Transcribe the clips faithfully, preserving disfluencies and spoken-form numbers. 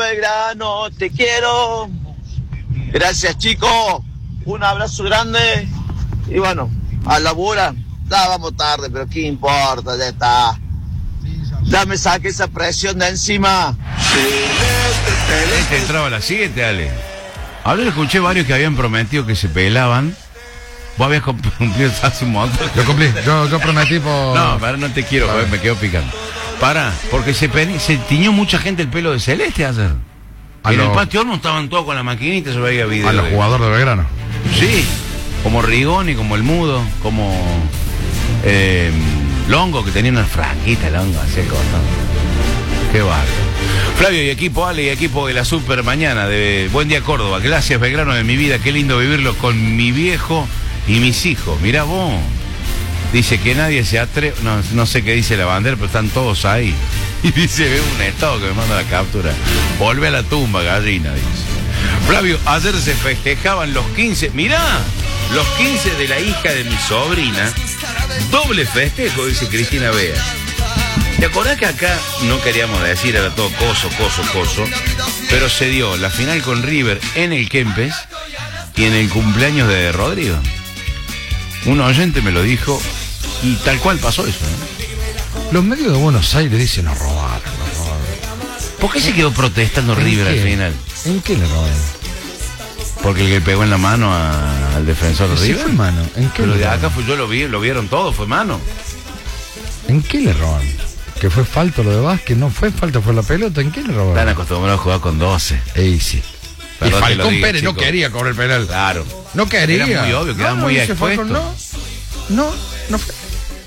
Belgrano, te quiero. Gracias, chicos. Un abrazo grande. Y bueno, a la bura. Ya vamos tarde, pero qué importa, ya está. Ya me saqué esa presión de encima. Este entraba a las siete, Ale. Ahora escuché varios que habían prometido que se pelaban. Vos habías cumplido hace un montón. Yo cumplí, yo, yo prometí por... No, para, no te quiero, para. Me quedo picando. Para, porque se, pe... se tiñó mucha gente el pelo de celeste ayer. A en lo... el patio no estaban todos con la maquinita, se veía video. A los de... jugadores de Belgrano. Sí, como Rigoni, como el Mudo, como eh, Longo, que tenía una franquita, Longo, así cortado. Qué bárbaro. Flavio y equipo, Ale y equipo de la Super Mañana de Buen Día Córdoba. Gracias, Belgrano de mi vida, qué lindo vivirlo con mi viejo y mis hijos. Mirá vos. Dice que nadie se atreve, no, no sé qué dice la bandera, pero están todos ahí. Y dice, ve un estado que me manda la captura. Volve a la tumba, gallina, dice. Flavio, ayer se festejaban los quince, mirá, los quince de la hija de mi sobrina. Doble festejo, dice Cristina Bea. ¿Te acordás que acá no queríamos decir, era todo coso, coso, coso? Pero se dio la final con River en el Kempes y en el cumpleaños de Rodrigo. Un oyente me lo dijo y tal cual pasó eso, ¿no? Los medios de Buenos Aires dicen nos robaron, nos robaron. ¿Por qué se quedó protestando River al final? ¿En qué le robaron? Porque el que pegó en la mano a, al defensor de ¿Sí River. fue mano? ¿En qué Pero le de robaron? acá fue, yo lo vi, lo vieron todos, fue mano. ¿En qué le robaron? ¿Que fue falta lo de Vázquez? ¿No fue falta, fue la pelota? ¿En qué le robaron? Están acostumbrados a jugar con doce. Ey, sí. Perdón, y Falcón diga, Pérez chico. no quería cobrar el penal. Claro. No quería. Era muy obvio, quedaba no, muy ese expuesto. Falcón, no, no, no fue.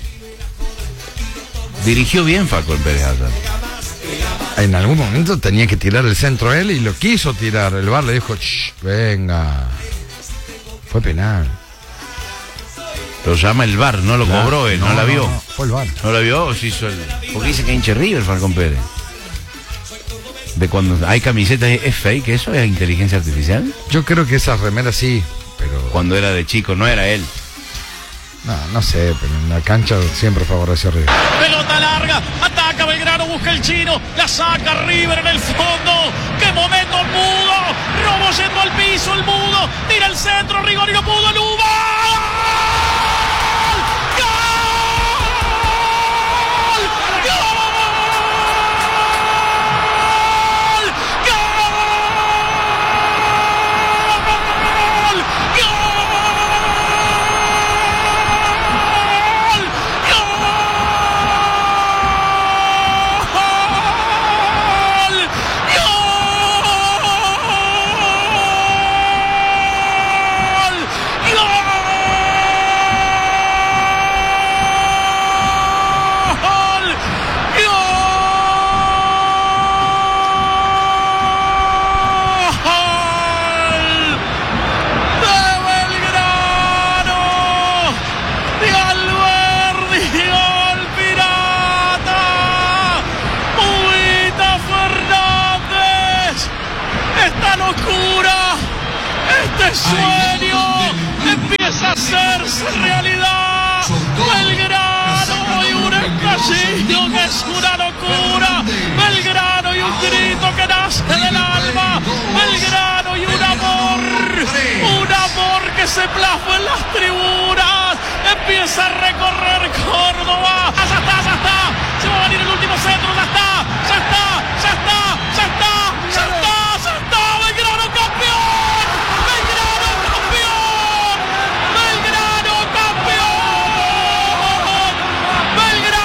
Dirigió bien Falcón Pérez ayer. En algún momento tenía que tirar el centro él y lo quiso tirar. El V A R le dijo, venga. Fue penal. Lo llama el V A R, no lo Claro, cobró él, no, no la vio. No, no, fue el V A R. ¿No la vio o se hizo el...? Porque dice que hinche River Falcón Pérez. De cuando hay camisetas, ¿es fake eso? ¿Es inteligencia artificial? Yo creo que esa remera sí, pero... Cuando era de chico, no era él. No, no sé, pero en la cancha siempre favoreció a River. Pelota larga, ataca Belgrano, busca el chino, la saca River en el fondo. ¡Qué momento el Mudo! Robo yendo al piso el Mudo, tira el centro, Rigoni no pudo, el Uva. Sueño empieza a hacerse realidad. Belgrano y un estallido que es un